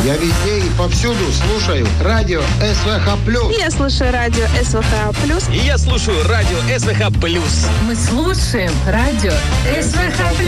Я везде и повсюду слушаю радио СВХ+. Я слушаю радио СВХ+. И я слушаю радио СВХ+. Мы слушаем радио СВХ+.